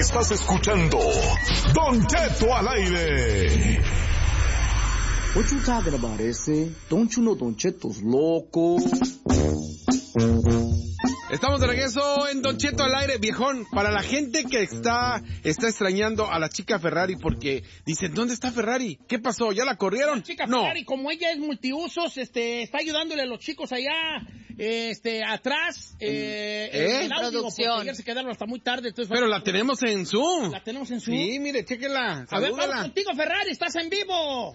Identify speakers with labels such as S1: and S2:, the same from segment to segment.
S1: Estás escuchando Don Cheto al aire.
S2: What you talking about, ese? Don't you know Don Cheto's loco?
S3: Estamos de regreso en Don Cheto al aire, viejón. Para la gente que está extrañando a la chica Ferrari porque dicen, ¿dónde está Ferrari? ¿Qué pasó? ¿Ya la corrieron?
S4: La chica
S3: No.
S4: Ferrari, como ella es multiusos, está ayudándole a los chicos allá, atrás, en
S5: producción.
S4: Ayer se quedaron hasta muy tarde. Entonces,
S3: Pero la tenemos en Zoom.
S4: La tenemos en Zoom.
S3: Sí, mire, chéquela.
S4: A ver, vamos
S3: Salúdala.
S4: contigo, Ferrari, estás en vivo.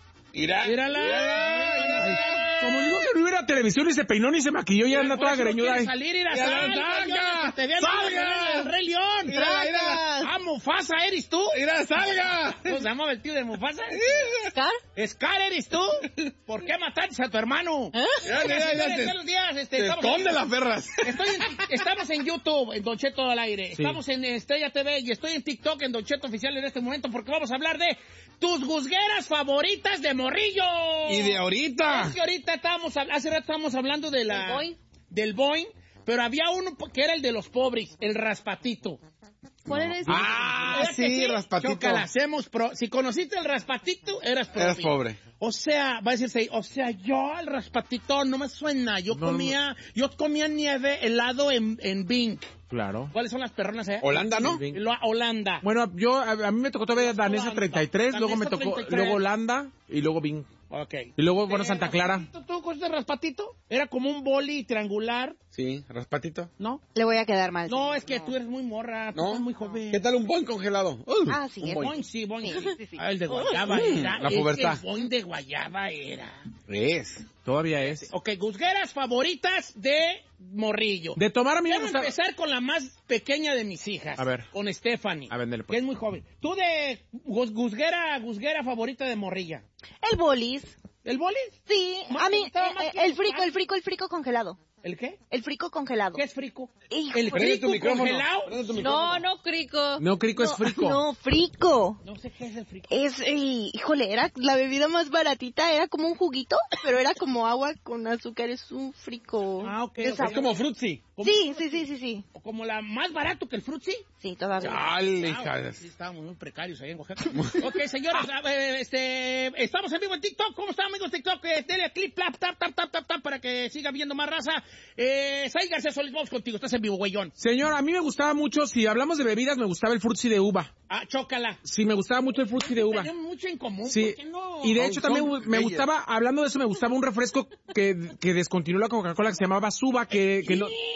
S3: Mírala.
S6: Como digo que no hubiera televisión, ni se peinó, ni se maquilló, ya anda toda greñuda ahí.
S4: Salir, ir a
S3: ¡Salga!
S4: te vean
S3: ¡Salga!
S4: el Rey León.
S3: Mira.
S4: Ah, Mufasa, ¿eres tú?
S3: ¡Mira, salga!
S4: ¿Cómo se llamaba el tío de Mufasa?
S5: ¿Scar?
S4: ¿Scar eres tú? ¿Por qué mataste a tu hermano? Buenos días,
S3: Esconde las perras.
S4: Estamos en YouTube, en Don Cheto al aire.
S6: Sí.
S4: Estamos en Estrella TV y estoy en TikTok, en Don Cheto Oficial en este momento, porque vamos a hablar de tus guzgueras favoritas de morrillo.
S3: Y de ahorita.
S4: Es que ahorita hace rato estábamos hablando de del Boing, pero había uno que era el de los pobres, el raspatito.
S5: ¿Cuál era ese?
S3: Ah, sí, raspatito.
S4: Chócala, si conociste el raspatito, eras pobre.
S3: Eras pobre.
S4: O sea, va a decirse, yo el raspatito no me suena. Yo comía nieve helado en Bing.
S6: Claro.
S4: ¿Cuáles son las perronas allá?
S3: Holanda, ¿no?
S4: Holanda.
S6: Bueno, a mí me tocó todavía Danesa 33, luego me tocó,
S4: 33.
S6: luego Holanda y luego Bing.
S4: Ok.
S6: Y luego, bueno, Santa Clara.
S4: ¿Tú conociste el raspatito? Era como un boli triangular,
S3: Sí, raspatito.
S4: ¿no?
S5: Le voy a quedar mal.
S4: No, es que tú eres muy morra, tú
S3: ¿No?
S4: eres muy joven.
S3: ¿Qué tal un boing congelado?
S5: Ah, sí,
S3: Un
S5: es
S3: boing.
S4: Boing, sí, boing.
S5: Sí.
S4: Ah, el de guayaba era.
S3: La pubertad.
S4: El boing de guayaba era.
S3: Es.
S6: Todavía es.
S4: Ok, guzgueras favoritas de morrillo.
S6: De tomar a mí me
S4: Quiero
S6: gusta...
S4: empezar con la más pequeña de mis hijas.
S6: A ver.
S4: Con Stephanie.
S6: A ver, dale, pues.
S4: Que es muy joven. Tú de guzguera favorita de morrilla.
S5: El bolis.
S4: ¿El bolis?
S5: Sí,
S4: Más
S5: a mí,
S4: me gustaba más que
S5: el frico congelado.
S4: ¿El qué?
S5: El frico congelado.
S4: ¿Qué es frico?
S5: Hijo.
S4: ¿El
S3: Prende tu
S4: frico
S3: micrófono.
S4: congelado?
S3: Prende tu
S5: No,
S3: micrófono.
S5: no, crico.
S6: No, crico es frico.
S5: No, frico.
S4: No sé qué es el frico.
S5: Híjole, era la bebida más baratita, era como un juguito, pero era como agua con azúcar, es un frico.
S4: Ah, ok,
S5: de
S4: ok.
S5: sabor.
S3: Es como frutzi.
S5: Sí.
S4: ¿O como la más barato que el frutzi?
S5: Sí, todavía.
S3: Dale, hija de...
S4: Sí, estábamos muy precarios ahí en Oaxaca. Ok, señores, estamos en vivo en TikTok. ¿Cómo están, amigos de TikTok? Dele clip, tap, para que siga viendo más raza. Sai García Solís, vamos contigo. Estás en vivo, güeyón.
S6: Señor, a mí me gustaba mucho, si hablamos de bebidas, me gustaba el frutzi de uva.
S4: Ah, chócala.
S6: Sí, me gustaba mucho el frutzi de uva.
S4: Tenemos mucho en común.
S6: Sí,
S4: ¿Por qué no?
S6: y de hecho también
S3: Son
S6: me
S3: bellas.
S6: gustaba, hablando de eso, me gustaba un refresco que descontinuó la Coca-Cola que se llamaba Suba, que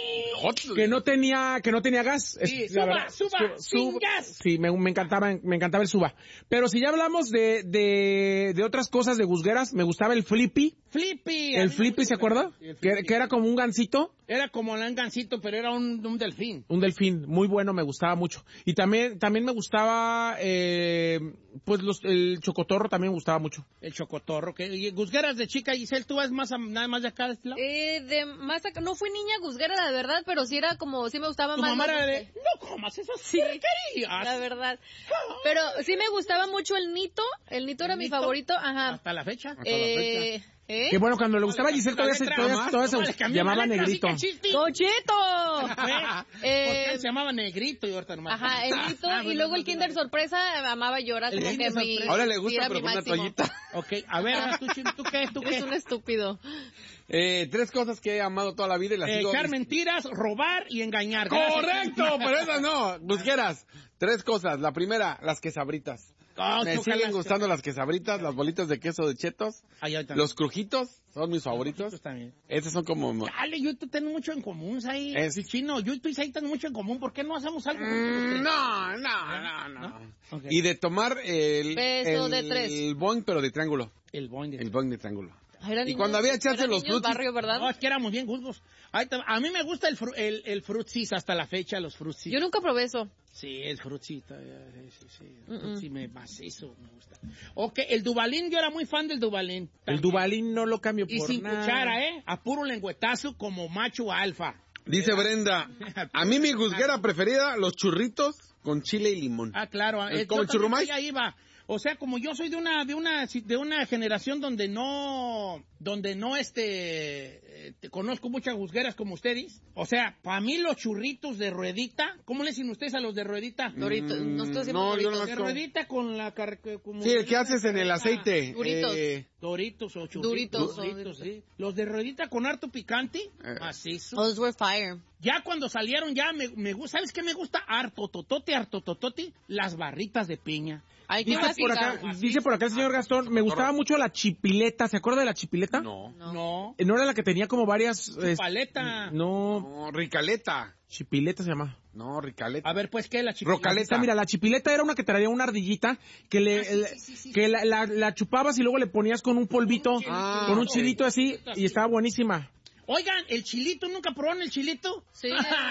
S6: no tenía gas.
S4: Sí, Suba, sin gas.
S6: Sí, me encantaba el Suba. Pero si ya hablamos de otras cosas de guzgueras, me gustaba el Flippy.
S4: Flippy.
S6: El Flippy, ¿se acuerda? Que era como un gansito.
S4: Era como un gancito, pero era un delfín.
S6: Un delfín, muy bueno, me gustaba mucho. Y también me gustaba, pues el chocotorro también me gustaba mucho.
S4: El chocotorro. Y guzgueras de chica, Giselle, ¿tú vas nada más de acá de este lado?
S5: De más acá, no fui niña guzguera, la verdad, pero sí era como, sí me gustaba
S4: Tu
S5: más.
S4: mamá era
S5: más
S4: de, no comas esas porquerías.
S5: la verdad. Pero sí me gustaba mucho el Nito era mi
S4: ¿Nito?
S5: favorito, ajá.
S4: Hasta la fecha.
S6: Que bueno, cuando le gustaba a Giselle todavía se llamaba Negrito.
S5: ¡Cochito!
S4: ¿Por qué se llamaba Negrito y ahorita nomás?
S5: Ajá, el Nito, y luego el Kinder Sorpresa, amaba llorar
S4: El
S5: como que
S4: Kinder
S5: mi...
S4: Sorpresa.
S3: Ahora le
S5: sí,
S3: gusta,
S5: era
S3: pero
S5: mi
S3: con una
S5: máximo.
S3: toallita.
S4: Ok, a ver, ¿tú qué?
S5: Es un estúpido.
S3: 3 cosas que he amado toda la vida y las sigo...
S4: Echar mentiras, robar y engañar.
S3: ¡Correcto! Pero esas no. Busqueras. 3 cosas. La primera, las quesabritas. Me siguen gustando las quesabritas, las bolitas de queso de chetos. Los crujitos son mis favoritos.
S4: También.
S3: Estos son como...
S4: Dale, yo y tú tenemos mucho en común, Sai.
S3: Es-
S4: Chino, yo y tú y Sai tenemos mucho en común. ¿Por qué no hacemos algo?
S3: No.
S4: Okay.
S3: Y de tomar
S5: Beso de 3.
S3: el boing, pero de triángulo.
S4: El boing.
S3: El boing de triángulo.
S5: Eran
S3: Y cuando había chance
S5: eran
S3: los
S5: niños
S3: frutis.
S5: barrio, ¿verdad?
S4: No, es que éramos bien gustos. A mí me gusta el frutsis hasta la fecha, los frutsis.
S5: Yo nunca probé eso.
S4: Sí, el frutsis. Sí. El frutsis macizo me gusta. Ok, el Dubalín, yo era muy fan del Dubalín.
S6: El Dubalín no lo cambio
S4: Y
S6: por
S4: sin
S6: nada.
S4: cuchara, a puro lengüetazo como macho alfa.
S3: Dice Brenda, a mí mi guzguera preferida, los churritos con chile y limón.
S4: Ah, claro.
S3: ¿Como el churrumay?
S4: Ya iba. O sea, como yo soy de una generación donde no conozco muchas juzgueras como ustedes. O sea, para mí los churritos de ruedita, ¿cómo le dicen ustedes a los de ruedita?
S5: Doritos. Nosotros decimos
S3: No, yo
S5: Doritos.
S3: no
S4: De ruedita con la como
S3: Sí, el que haces en el aceite.
S4: Doritos o churritos.
S5: Doritos.
S4: Sí. Los de ruedita con harto picante, macizo.
S5: Those were fire.
S4: Ya cuando salieron, ya me gusta, ¿sabes qué me gusta? Harto totote, las barritas de piña.
S5: Ay, qué
S6: Dice por acá el señor Gastón, me gustaba mucho la chipileta. ¿Se acuerda de la chipileta?
S3: No.
S4: No.
S6: ¿No era la que tenía como varias...
S4: Paleta.
S6: No,
S3: No, Ricaleta.
S6: chipileta se llama.
S3: No, Ricaleta.
S4: A ver, pues, ¿qué es la chipileta?
S3: Rocaleta.
S6: Mira, la chipileta era una que traía una ardillita que que la chupabas y luego le ponías con un polvito, con un chilito así, y estaba buenísima.
S4: Oigan, ¿el chilito? ¿Nunca probaron el chilito?
S5: Sí.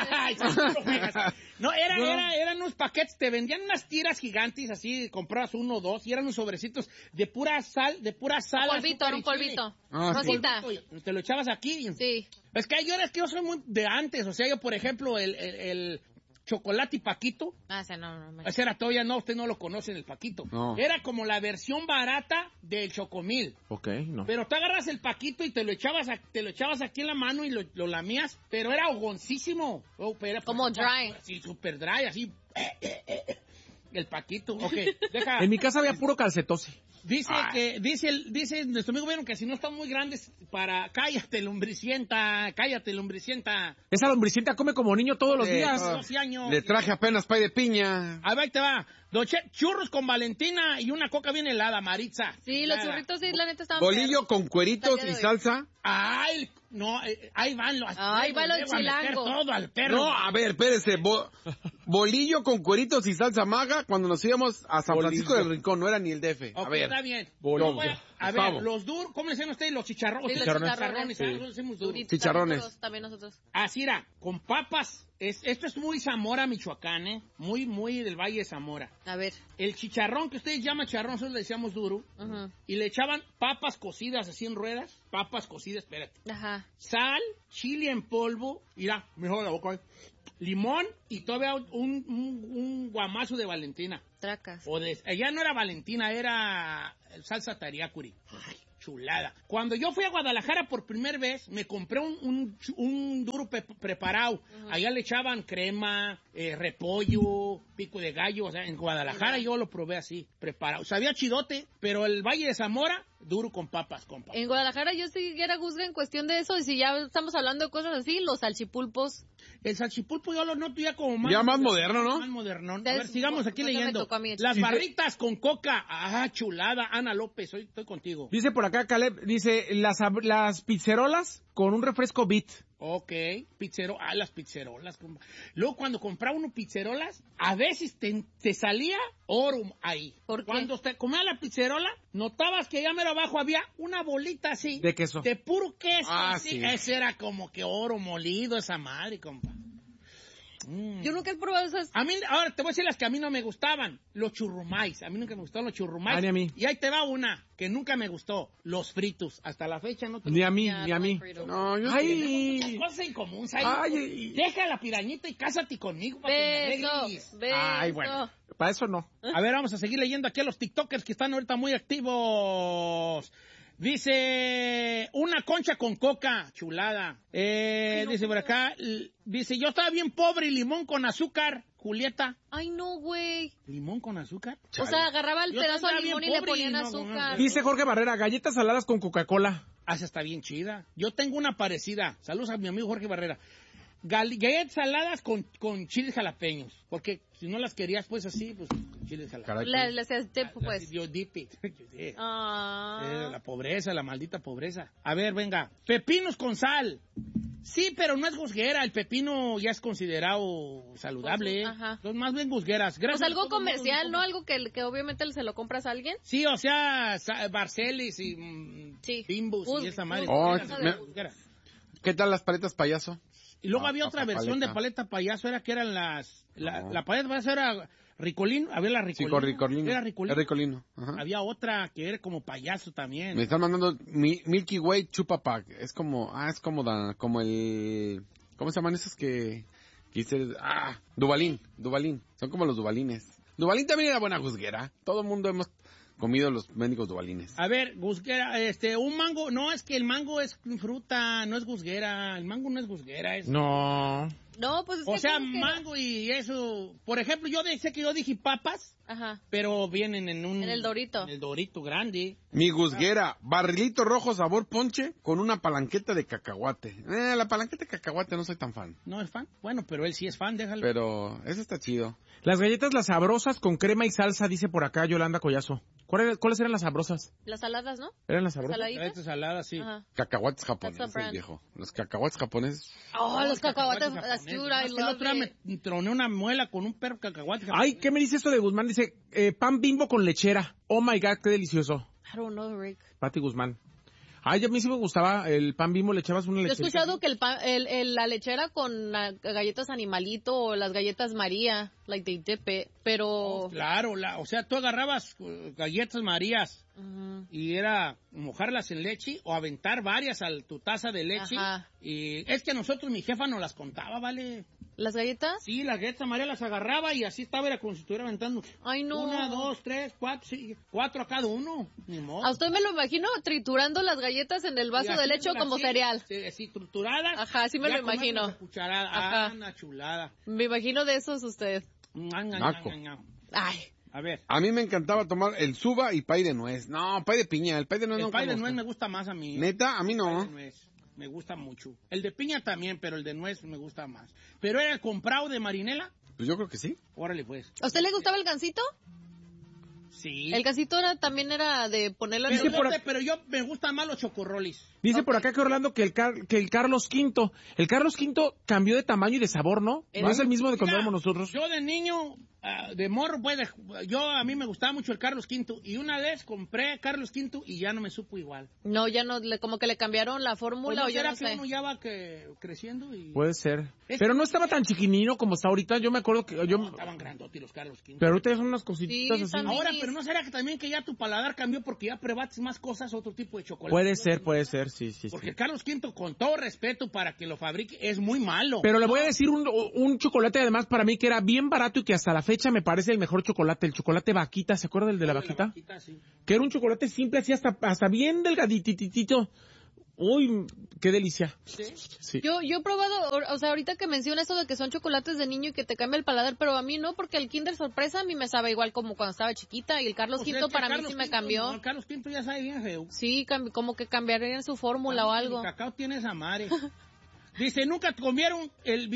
S4: No, eran unos paquetes, te vendían unas tiras gigantes, así, comprabas uno o dos, y eran unos sobrecitos de pura sal.
S5: Polvito, era un polvito. Rosita.
S4: Te lo echabas aquí.
S5: Sí.
S4: Es que yo soy muy de antes, o sea, yo, por ejemplo, el chocolate y Paquito.
S5: Ese no.
S4: Ese era todavía no, usted no lo conoce, el Paquito.
S3: No.
S4: Era como la versión barata del Chocomil.
S6: Ok, no.
S4: Pero tú agarras el Paquito y te lo echabas aquí en la mano y lo lamías, pero era hogoncísimo.
S5: Como dry.
S4: Sí, super dry, así. El Paquito. Ok, deja.
S6: En mi casa había puro calcetose.
S4: Dice nuestro amigo vieron que si no están muy grandes para... Cállate, lumbricienta.
S6: Esa lombricienta come como niño todos los días.
S4: 12 años.
S3: Le traje apenas pay de piña.
S4: Ahí te va. Churros con Valentina y una coca bien helada, Maritza.
S5: Sí, los churritos sí, la neta estaban
S3: Bolillo con cueritos y salsa.
S4: Ay, no, ahí van los...
S5: Ahí va los chilangos.
S4: Todo al perro.
S3: No, a ver, espérese. Bolillo con cueritos y salsa maga cuando nos íbamos a San Francisco del Rincón. No era ni el DF.
S4: Ok,
S3: A ver.
S4: está bien.
S3: Bolillo.
S4: A ver, los duros, ¿cómo le dicen ustedes? Los chicharrones.
S5: Sí, los chicharrones.
S4: Nosotros decimos duros.
S3: Chicharrones.
S5: También nosotros.
S4: Así era, con papas. Esto es muy Zamora, Michoacán, ¿eh? Muy del Valle de Zamora.
S5: A ver.
S4: El chicharrón que ustedes llaman chicharrón, nosotros le decíamos duro.
S5: Ajá.
S4: Y le echaban papas cocidas así en ruedas. Papas cocidas, espérate.
S5: Ajá.
S4: Sal, chile en polvo. Mira, mejor la boca. Limón y todavía un guamazo de Valentina.
S5: Tracas.
S4: Ella no era Valentina, era salsa tariacuri. Ay, chulada. Cuando yo fui a Guadalajara por primera vez, me compré un duro preparado. Allá le echaban crema, repollo, pico de gallo. O sea, en Guadalajara yo lo probé así, preparado. Sabía chidote, pero el Valle de Zamora, duro con papas.
S5: En Guadalajara yo sí era juzga en cuestión de eso. Y si ya estamos hablando de cosas así, los salchipulpos.
S4: El salchipulpo yo lo noto ya como más...
S3: Ya más moderno, ¿no?
S4: Más moderno. A ver, sigamos aquí
S5: Pues
S4: leyendo. Las barritas con coca. Ah, chulada. Ana López, estoy contigo.
S6: Dice por acá Caleb, dice las pizzerolas con un refresco Bit.
S4: Ok, las pizzerolas. Luego cuando compraba uno pizzerolas, a veces te salía oro ahí.
S5: ¿Por qué?
S4: Cuando te comía la pizzerola, notabas que allá mero abajo había una bolita así.
S6: De queso.
S4: De puro queso.
S3: Ah,
S4: sí.
S3: sí.
S4: Ese era como que oro molido, esa madre, compa.
S5: Yo nunca he probado esas.
S4: A mí, ahora te voy a decir las que a mí no me gustaban. Los churrumais. A mí nunca me gustaron los churrumais.
S6: Ni a mí.
S4: Y ahí te va una que nunca me gustó. Los fritos. Hasta la fecha no te
S6: Ni a mí,
S5: Ya,
S6: ni a
S5: no
S6: mí.
S5: me frito.
S3: No, yo
S6: Ay,
S4: cosas en común,
S6: Ay.
S4: Deja la pirañita y cásate conmigo para que me
S5: Beso.
S4: arregles.
S6: Ay, bueno. Para eso no.
S4: A ver, vamos a seguir leyendo aquí a los TikTokers que están ahorita muy activos. Dice, una concha con coca, chulada. Dice por acá, dice, yo estaba bien pobre y limón con azúcar, Julieta.
S5: Ay, no, güey.
S4: ¿Limón con azúcar?
S5: O sea, agarraba el
S4: Yo
S5: pedazo de
S4: estaba
S5: limón
S4: bien
S5: y le
S4: pobre
S5: ponían
S4: y no,
S5: azúcar.
S6: Dice Jorge Barrera, galletas saladas con Coca-Cola.
S4: Ah, esa está bien chida. Yo tengo una parecida. Saludos a mi amigo Jorge Barrera. Galletas saladas con chiles jalapeños. Porque si no las querías, pues así, pues chiles jalapeños.
S5: Le hacías tiempo, pues.
S4: Yo dip it.
S5: Ah.
S4: La pobreza, la maldita pobreza. A ver, venga. Pepinos con sal. Sí, pero no es gusguera. El pepino ya es considerado saludable.
S5: Ajá.
S4: Son más bien gusgueras.
S5: Pues algo comercial, ¿no? Algo que obviamente se lo compras a alguien.
S4: Sí, o sea, Barcelis y
S5: Sí.
S4: Bimbus y esa madre.
S3: Oh,
S4: Gusguera.
S3: ¿Qué tal las paletas payaso?
S4: Y luego había otra versión de paleta payaso, era que eran la paleta payaso era Ricolino, había la Ricolino.
S3: Sí, con Ricolino.
S4: Era Ricolino.
S3: Es Ricolino. Ajá.
S4: Había otra que era como payaso también.
S3: Me están mandando Milky Way Chupa Pack. Es como, como el, ¿cómo se llaman esos que dices? Dubalín. Son como los Dubalines. Duvalín también era buena juzguera. Todo el mundo hemos comido los mendigos duvalines.
S4: A ver, juzguera, un mango, no, es que el mango es fruta, no es juzguera, el mango no es juzguera, es...
S6: No,
S5: pues es
S4: O
S5: que
S4: sea,
S5: como que-
S4: mango y eso, por ejemplo, yo dije papas,
S5: Ajá.
S4: pero vienen en un...
S5: En el Dorito.
S4: En el Dorito grande.
S3: Mi juzguera, barrilito rojo sabor ponche con una palanqueta de cacahuate. La palanqueta de cacahuate no soy tan fan.
S4: ¿No es fan? Bueno, pero él sí es fan, déjalo.
S3: Pero eso está chido.
S6: las galletas las sabrosas con crema y salsa, dice por acá Yolanda Collazo. ¿Cuáles eran las sabrosas?
S5: Las saladas, ¿no?
S6: ¿Eran las sabrosas?
S5: Saladitas.
S4: Galletas saladas, sí.
S5: Ajá.
S3: Cacahuates
S5: That's a
S3: japoneses,
S5: brand.
S3: viejo. Los cacahuates japoneses.
S5: Oh, los cacahuates.
S4: japoneses.
S5: Dude, I
S4: Más que el
S5: love
S4: otro día
S5: it.
S4: me troné una muela con un perro cacahuate.
S6: Ay, ¿qué me dice esto de Guzmán? Dice, pan Bimbo con lechera. Oh my God, qué delicioso.
S5: I don't know, Rick.
S6: Pati Guzmán. Ay, a mí sí me gustaba el pan Bimbo, le echabas una
S5: Yo he
S6: lechera.
S5: escuchado que la lechera con galletas Animalito o las galletas María, like they dip it, pero...
S4: Claro, o sea, tú agarrabas galletas Marías
S5: Ujú.
S4: y era mojarlas en leche o aventar varias a tu taza de leche.
S5: Ajá.
S4: Y es que a nosotros mi jefa nos las contaba, ¿vale?
S5: ¿Las galletas?
S4: Sí, las galletas María las agarraba y así estaba, era como si estuviera aventando.
S5: Ay, no.
S4: 1, 2, 3, 4, sí, 4 a cada uno. Ni modo.
S5: A usted me lo imagino triturando las galletas en el vaso
S4: Y
S5: de leche
S4: haciéndolas
S5: como
S4: así,
S5: cereal.
S4: Sí, así trituradas.
S5: Ajá, así me
S4: ya
S5: lo imagino.
S4: comerlas a cucharada.
S5: Ajá.
S4: Ah, una chulada.
S5: Me imagino de esos usted.
S3: Naco.
S5: Ay.
S4: A ver.
S3: A mí me encantaba tomar el suba y pay de nuez. No, pay de piña. El pay de nuez
S4: El
S3: no
S4: pay de
S3: conozco.
S4: nuez me gusta más a mí.
S3: Neta, a mí
S4: El pay
S3: no.
S4: de nuez me gusta mucho. El de piña también, pero el de nuez me gusta más. ¿Pero era el comprado de marinela?
S3: Pues yo creo que sí.
S4: Órale, pues.
S5: ¿A usted le gustaba el gansito?
S4: Sí.
S5: El gansito también era de ponerlo en
S4: Pero,
S5: el...
S6: por
S4: fíjate, pero yo me gustan más los chocorrolis.
S6: Dice por acá que Orlando que el Carlos V. El Carlos V cambió de tamaño y de sabor, ¿no? No es el mismo de cuando
S4: Mira,
S6: éramos nosotros.
S4: Yo de niño, de morro, pues, a mí me gustaba mucho el Carlos V. Y una vez compré Carlos V y ya no me supo igual.
S5: No, ya no, como que le cambiaron la
S4: Pues,
S5: fórmula
S4: ¿no
S5: o yo
S4: será
S5: no
S4: que
S5: sé.
S4: uno ya va creciendo y...
S6: Puede ser.
S4: Es
S6: Pero
S4: que-
S6: no estaba tan chiquinino como está ahorita. Yo me acuerdo que...
S4: No, estaban grandotes los Carlos V.
S6: Pero ahorita son unas cositas
S5: Sí,
S6: así.
S5: también.
S4: Ahora, pero ¿no será que también que ya tu paladar cambió porque ya probaste más cosas, otro tipo de chocolate?
S6: Puede ser, sí.
S4: Porque el Carlos V, con todo respeto para que lo fabrique, es muy malo.
S6: Pero le voy a decir un chocolate además para mí que era bien barato y que hasta la fecha me parece el mejor chocolate, el chocolate vaquita, ¿se acuerda del de la vaquita?
S4: Sí.
S6: Que era un chocolate simple así hasta bien delgadititito. Uy, qué delicia. Sí.
S5: Yo he probado, o sea, ahorita que menciona eso de que son chocolates de niño y que te cambia el paladar, pero a mí no, porque el Kinder Sorpresa a mí me sabe igual como cuando estaba chiquita y el Carlos
S4: Pues es
S5: V
S4: que
S5: para mí
S4: Carlos
S5: sí me
S4: V,
S5: cambió.
S4: no, el Carlos V ya sabe bien feo.
S5: Sí, como que cambiarían su fórmula o algo.
S4: El cacao tiene esa madre. Dice, nunca comieron el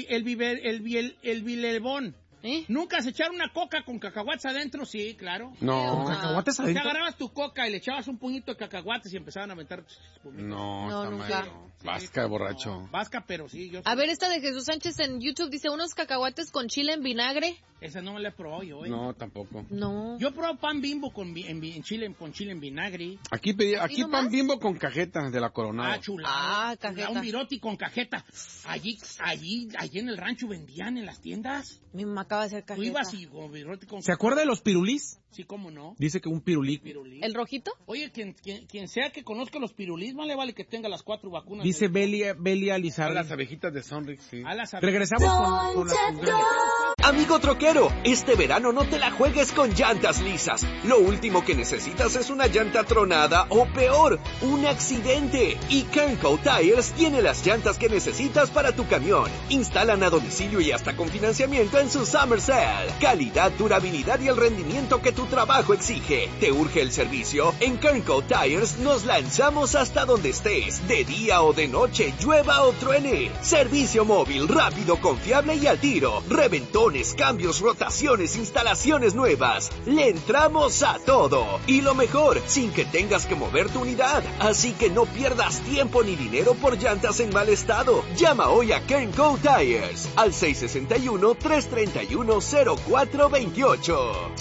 S4: bilebón.
S5: ¿Eh?
S4: ¿Nunca se echaron una coca con cacahuates adentro? Sí, claro.
S3: No.
S6: ¿Con cacahuates
S4: Te
S6: adentro?
S4: agarrabas tu coca y le echabas un puñito de cacahuates y empezaban a aventar espumitas.
S3: No,
S5: No,
S3: está
S5: nunca.
S3: malo. Vasca de borracho.
S4: Vasca, pero sí. Yo
S5: A ver, esta de Jesús Sánchez en YouTube dice unos cacahuates con chile en vinagre.
S4: Esa no me la he probado yo,
S3: No, tampoco.
S5: No.
S4: Yo he probado pan Bimbo con chile en vinagre.
S3: Aquí
S5: nomás?
S3: pan Bimbo con cajeta de la Coronada.
S4: Chulada.
S5: Ah, cajeta.
S4: Un viroti con cajeta. Allí en el rancho vendían en las tiendas.
S5: Mi mamá acaba de hacer
S4: Tú
S5: cajeta.
S4: ibas y con viroti con
S6: ¿Se acuerda de los pirulís?
S4: Sí, cómo no.
S6: Dice que un pirulí.
S4: Pirulí.
S5: ¿El rojito?
S4: Oye, quien sea que conozca los pirulís, vale que tenga las 4 vacunas.
S6: Dice Belia
S3: A
S6: Lizardi.
S3: las abejitas de Sonrix, sí.
S4: A las
S6: Regresamos con las...
S7: Amigo troquero, este verano no te la juegues con llantas lisas. Lo último que necesitas es una llanta tronada o peor, un accidente. Y Kernco Tires tiene las llantas que necesitas para tu camión. Instalan a domicilio y hasta con financiamiento en su Summer Sale. Calidad, durabilidad y el rendimiento que tu trabajo exige. ¿Te urge el servicio? En Kernco Tires nos lanzamos hasta donde estés, de día o de noche, llueva o truene. Servicio móvil, rápido, confiable y al tiro. Reventones, cambios, rotaciones, instalaciones nuevas. Le entramos a todo. Y lo mejor, sin que tengas que mover tu unidad. Así que no pierdas tiempo ni dinero por llantas en mal estado. Llama hoy a Kernco Tires al 661-331-0428.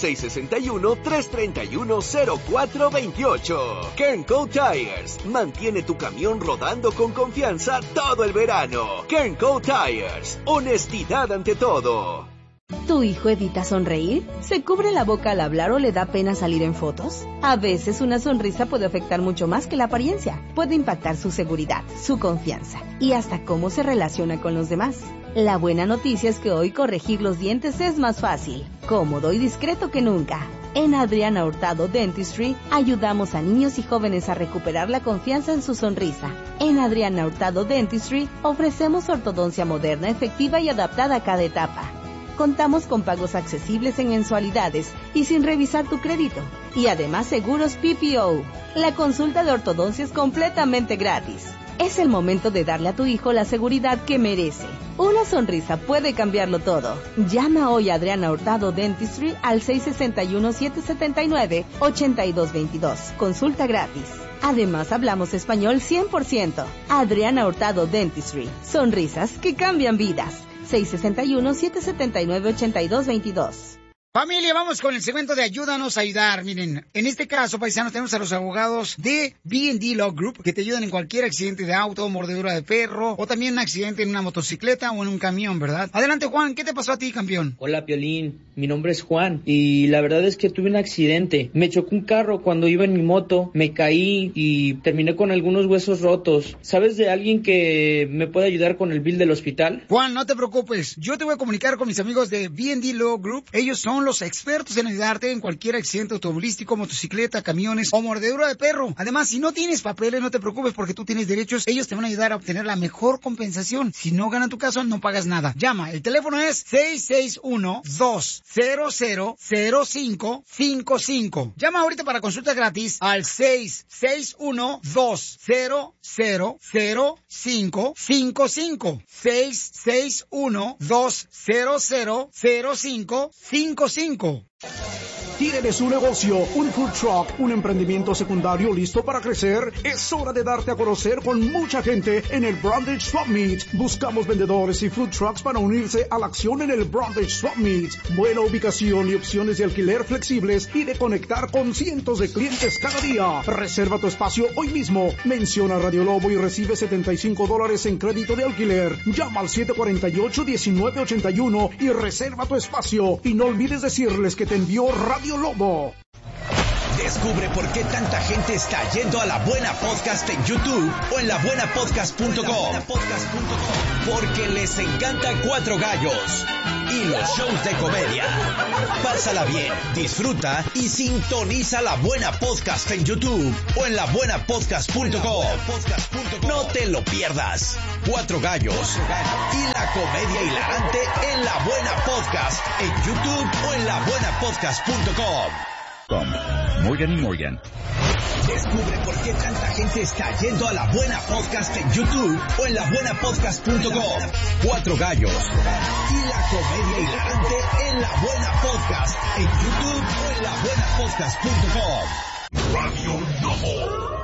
S7: 661-331-0428. Kernco Tires mantiene tu camión rodando con confianza todo el verano. Kernco Tires, honestidad ante todo.
S8: ¿Tu hijo evita sonreír? ¿Se cubre la boca al hablar o le da pena salir en fotos? A veces una sonrisa puede afectar mucho más que la apariencia. Puede impactar su seguridad, su confianza y hasta cómo se relaciona con los demás. La buena noticia es que hoy corregir los dientes es más fácil. cómodo y discreto que nunca. En Adriana Hurtado Dentistry ayudamos a niños y jóvenes a recuperar la confianza en su sonrisa. En Adriana Hurtado Dentistry ofrecemos ortodoncia moderna, efectiva y adaptada a cada etapa. Contamos con pagos accesibles en mensualidades y sin revisar tu crédito. Y además seguros PPO. La consulta de ortodoncia es completamente gratis. Es el momento de darle a tu hijo la seguridad que merece. Una sonrisa puede cambiarlo todo. Llama hoy a Adriana Hurtado Dentistry al 661-779-8222. Consulta gratis. Además, hablamos español 100%. Adriana Hurtado Dentistry. Sonrisas que cambian vidas. 661-779-8222.
S9: Familia, vamos con el segmento de Ayúdanos a Ayudar. Miren, en este caso, paisanos, tenemos a los abogados de B&D Law Group que te ayudan en cualquier accidente de auto, mordedura de perro o también un accidente en una motocicleta o en un camión, ¿verdad? Adelante, Juan, ¿qué te pasó a ti, campeón?
S10: Hola, Piolín. Mi nombre es Juan y la verdad es que tuve un accidente. Me chocó un carro cuando iba en mi moto, me caí y terminé con algunos huesos rotos. ¿Sabes de alguien que me puede ayudar con el bill del hospital?
S9: Juan, no te preocupes. Yo te voy a comunicar con mis amigos de B&D Law Group. Ellos son los expertos en ayudarte en cualquier accidente automovilístico, motocicleta, camiones o mordedura de perro. Además, si no tienes papeles, no te preocupes porque tú tienes derechos. Ellos te van a ayudar a obtener la mejor compensación. Si no ganan tu caso, no pagas nada. Llama. El teléfono es 661-200-0555. Llama ahorita para consulta gratis al 661-200-0555. 661-200-0555.
S11: ¿Tienes un negocio, un food truck, un emprendimiento secundario listo para crecer? Es hora de darte a conocer con mucha gente en el Brandage Swap Meet. Buscamos vendedores y food trucks para unirse a la acción en el Brandage Swap Meet. Buena ubicación y opciones de alquiler flexibles y de conectar con cientos de clientes cada día. Reserva tu espacio hoy mismo. Menciona Radio Lobo y recibe $75 en crédito de alquiler. Llama al 748-1981 y reserva tu espacio. Y no olvides decirles que te envió Radio Lobo.
S12: Descubre por qué tanta gente está yendo a La Buena Podcast en YouTube o en labuenapodcast.com. Porque les encanta Cuatro Gallos y los shows de comedia. Pásala bien, disfruta y sintoniza La Buena Podcast en YouTube o en labuenapodcast.com. No te lo pierdas. Cuatro Gallos y la comedia hilarante en La Buena Podcast en YouTube o en labuenapodcast.com.
S13: Morgan & Morgan.
S12: Descubre por qué tanta gente está yendo a La Buena Podcast en YouTube o en labuenapodcast.com. Cuatro Gallos y la comedia hilarante en La Buena Podcast en YouTube o en labuenapodcast.com.
S1: Radio Lobo.